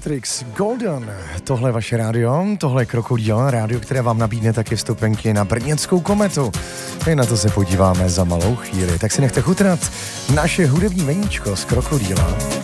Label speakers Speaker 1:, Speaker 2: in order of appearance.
Speaker 1: Centrix Golden. Tohle je vaše rádio, tohle je Krokodýl, rádio, které vám nabídne taky vstupenky na brněnskou kometu. My na to se podíváme za malou chvíli, tak si nechte chutnat naše hudební meníčko z Krokodýla.